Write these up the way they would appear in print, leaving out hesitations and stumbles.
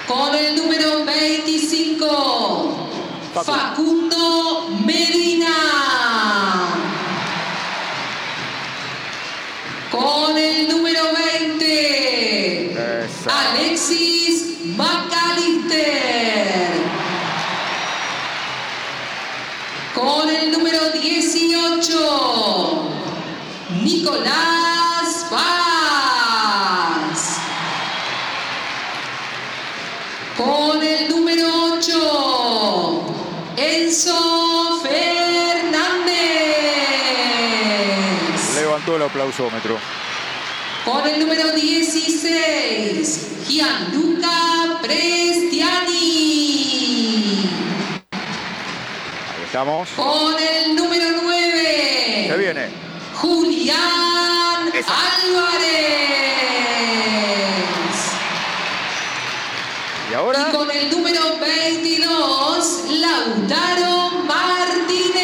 Con el número 25, Facundo Medina. Con el número 20, Alexis McAllister. Con el número 18, Nicolás Paz. Con el número 8, Enzo Fernández. Levantó el aplausómetro. Con el número 16, Gianluca Prestiani. Ahí estamos. Con el número 9, Se viene Julián Álvarez. ¿Y ahora? Y con el número 22, Lautaro Martínez.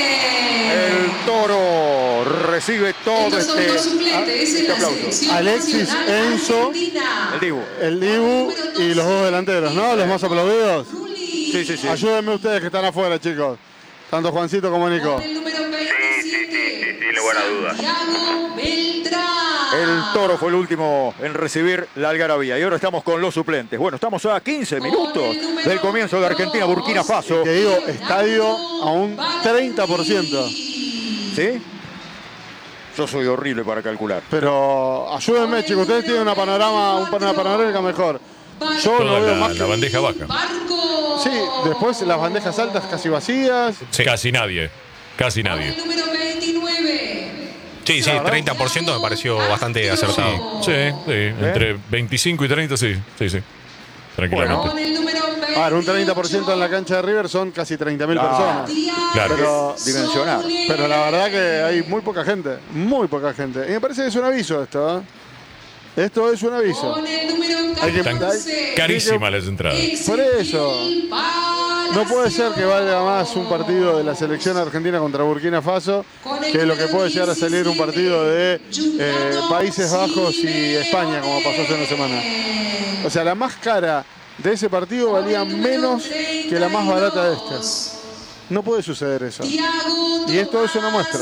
El Toro recibe todo Estos son los suplentes en la aplauso. selección Alexis, nacional Enzo, argentina. el Dibu y los dos delanteros, ¿no? Los más aplaudidos. Sí. Ayúdenme ustedes que están afuera, chicos. Tanto Juancito como Nico. Con el número 27, sin lugar a dudas. Santiago Beltrán. El Toro fue el último en recibir la algarabía. Y ahora estamos con los suplentes. Bueno, estamos a 15 minutos del comienzo de Argentina-Burkina Faso. Te digo, estadio a un 30%. ¿Sí? Yo soy horrible para calcular. Pero ayúdenme, chicos. Ustedes tienen una panorámica mejor. Yo no veo más La bandeja baja. Sí, después las bandejas altas casi vacías. Sí. Casi nadie. Casi Con nadie. el número 29. Sí, 30% me pareció bastante acertado. Sí, entre 25 y 30, sí. Tranquilamente. Con el número 20. A ver, un 30% en la cancha de River son casi 30.000 personas. Claro. Pero, Dimensionar. pero la verdad que hay muy poca gente. Muy poca gente. Y me parece que es un aviso esto, ¿eh? Esto es un aviso. Con el número Hay que- 14. Carísimas las entradas. Por eso. No puede ser que valga más un partido de la selección argentina contra Burkina Faso que lo que puede llegar a salir un partido de Países Bajos y España, como pasó hace una semana. O sea, la más cara de ese partido valía menos que la más barata de este. No puede suceder eso. Y esto es una muestra.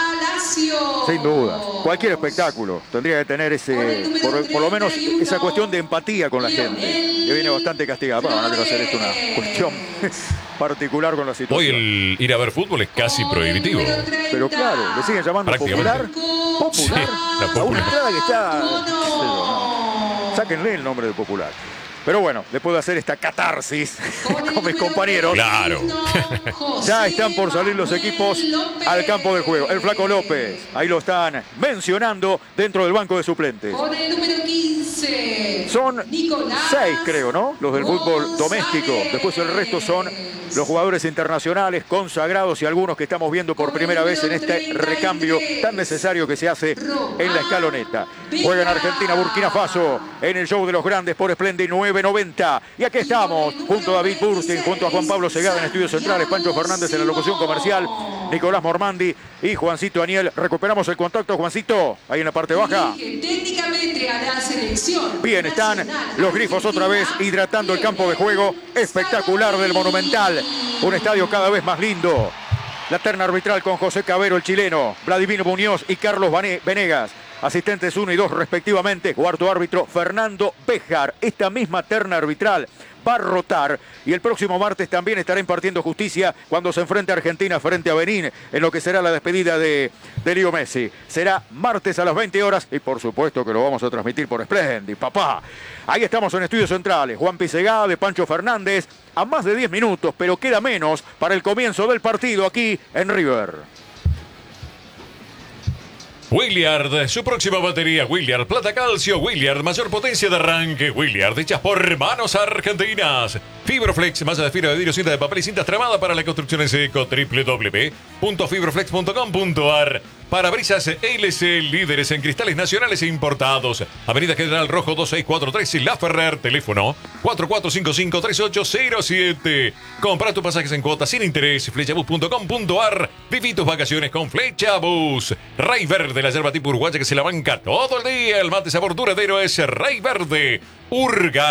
Sin duda. Cualquier espectáculo tendría que tener por lo menos esa cuestión de empatía con la gente, que viene bastante castigada. Bueno, van a tener que hacer esto una cuestión particular con la Hoy situación. el ir a ver fútbol es casi prohibitivo. Pero claro, le siguen llamando popular. Prácticamente. Popular. Sí, la A una popular. entrada que está... qué sé yo, no. Sáquenle el nombre de popular. Pero bueno, después de hacer esta catarsis con mis compañeros, Claro. ya están por salir los equipos al campo de juego. El Flaco López, ahí lo están mencionando dentro del banco de suplentes. Con el número 15. Son Nicolás 6, creo, ¿no? Los del fútbol doméstico. Después el resto son los jugadores internacionales, consagrados y algunos que estamos viendo por primera vez en este recambio tan necesario que se hace en la escaloneta. Juegan Argentina, Burkina Faso en el show de los grandes por Splendid 990. Y aquí estamos, junto a David Burstein, junto a Juan Pablo Segada en Estudios Centrales, Pancho Fernández en la locución comercial, Nicolás Mormandi y Juancito Aniel. Recuperamos el contacto, Juancito, ahí en la parte baja. técnicamente a la selección. Bien, están los grifos otra vez hidratando el campo de juego espectacular del Monumental. Un estadio cada vez más lindo. La terna arbitral con José Cabero, el chileno, Vladimir Muñoz y Carlos Venegas. Asistentes 1 y 2 respectivamente. Cuarto árbitro, Fernando Béjar. Esta misma terna arbitral va a rotar y el próximo martes también estará impartiendo justicia cuando se enfrente a Argentina frente a Benín en lo que será la despedida de Leo Messi. Será martes a las 20 horas y por supuesto que lo vamos a transmitir por Splendid, papá. Ahí estamos en Estudios Centrales. Juan Pisegá de Pancho Fernández a más de 10 minutos, pero queda menos para el comienzo del partido aquí en River. Williard, su próxima batería, Williard Plata Calcio, Williard Mayor Potencia de Arranque, Williard hechas por manos argentinas. Fibroflex, malla de fibra de vidrio, cinta de papel y cintas tramada para la construcción en seco, www.fibroflex.com.ar. Parabrisas LC, líderes en cristales nacionales e importados. Avenida General Rojo 2643 y La Ferrer, teléfono 4455-3807. Compra tus pasajes en cuotas sin interés, flechabus.com.ar. Viví tus vacaciones con Flechabus. Rey Verde, la yerba tipo uruguaya que se la banca todo el día. El mate sabor duradero es Rey Verde. Urga.